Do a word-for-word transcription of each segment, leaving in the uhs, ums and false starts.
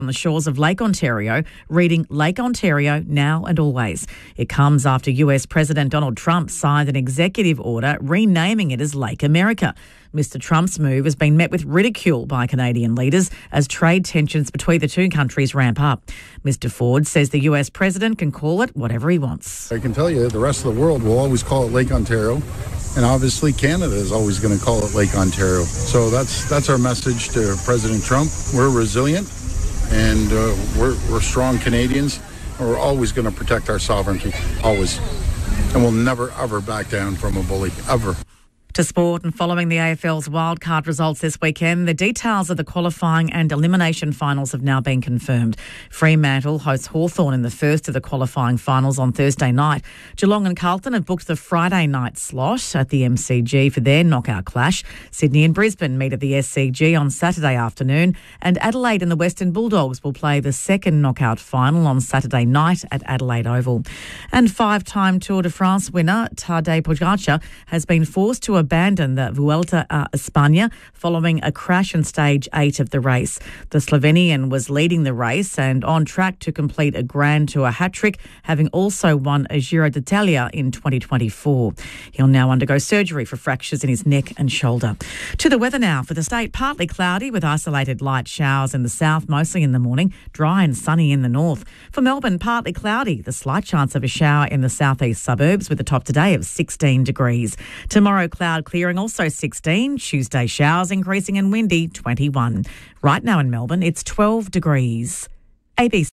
on the shores of Lake Ontario, reading Lake Ontario now and always. It comes after U S President Donald Trump signed an executive order renaming it as Lake America. Mister Trump's move has been met with ridicule by Canadian leaders as trade tensions between the two countries ramp up. Mister Ford says the U S president can call it whatever he wants. I can tell you the rest of the world will always call it Lake Ontario, and obviously Canada is always going to call it Lake Ontario. So that's that's our message to President Trump. We're resilient, and uh, we're, we're strong Canadians, and we're always going to protect our sovereignty, always. And we'll never, ever back down from a bully, ever. To sport, and following the A F L's wildcard results this weekend, the details of the qualifying and elimination finals have now been confirmed. Fremantle hosts Hawthorn in the first of the qualifying finals on Thursday night. Geelong and Carlton have booked the Friday night slot at the M C G for their knockout clash. Sydney and Brisbane meet at the S C G on Saturday afternoon, and Adelaide and the Western Bulldogs will play the second knockout final on Saturday night at Adelaide Oval. And five-time Tour de France winner Tadej Pogacar has been forced to abandon the Vuelta a España following a crash in stage eight of the race. The Slovenian was leading the race and on track to complete a Grand Tour hat-trick, having also won a Giro d'Italia in twenty twenty-four. He'll now undergo surgery for fractures in his neck and shoulder. To the weather now for the state. Partly cloudy with isolated light showers in the south, mostly in the morning. Dry and sunny in the north. For Melbourne, partly cloudy. The slight chance of a shower in the southeast suburbs with a top today of sixteen degrees. Tomorrow, cloud clearing, also sixteen. Tuesday, showers increasing and windy, twenty-one. Right now in Melbourne, it's twelve degrees. A B C.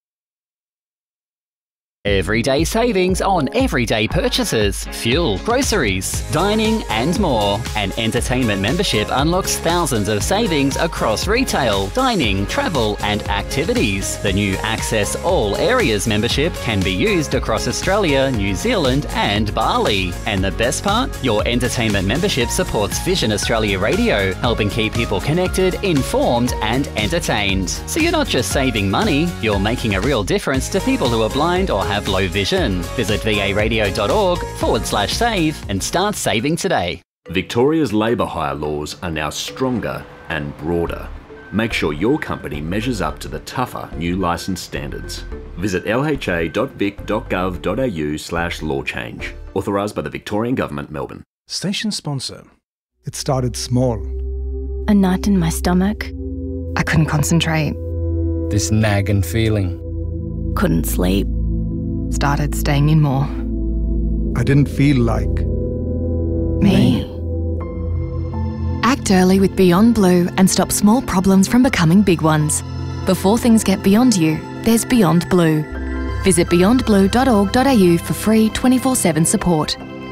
Everyday savings on everyday purchases, fuel, groceries, dining and more. An entertainment membership unlocks thousands of savings across retail, dining, travel and activities. The new Access All Areas membership can be used across Australia, New Zealand and Bali. And the best part? Your entertainment membership supports Vision Australia Radio, helping keep people connected, informed and entertained. So you're not just saving money, you're making a real difference to people who are blind or have low vision. Visit varadio.org forward slash save and start saving today. Victoria's labour hire laws are now stronger and broader. Make sure your company measures up to the tougher new licence standards. Visit lha.vic.gov.au slash law change. Authorised by the Victorian Government, Melbourne. Station sponsor. It started small. A knot in my stomach. I couldn't concentrate. This nagging feeling. Couldn't sleep. Started staying in more. I didn't feel like me. Act early with Beyond Blue and stop small problems from becoming big ones. Before things get beyond you, there's Beyond Blue. Visit beyond blue dot org dot a u for free twenty-four seven support.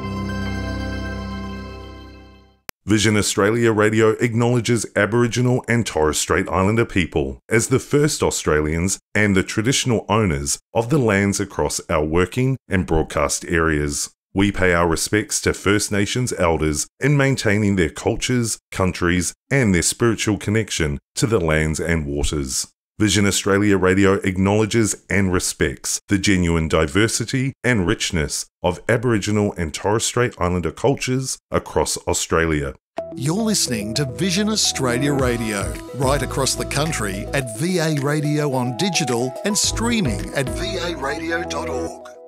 Vision Australia Radio acknowledges Aboriginal and Torres Strait Islander people as the first Australians and the traditional owners of the lands across our working and broadcast areas. We pay our respects to First Nations elders in maintaining their cultures, countries, and their spiritual connection to the lands and waters. Vision Australia Radio acknowledges and respects the genuine diversity and richness of Aboriginal and Torres Strait Islander cultures across Australia. You're listening to Vision Australia Radio, right across the country at V A Radio on digital and streaming at v a radio dot org.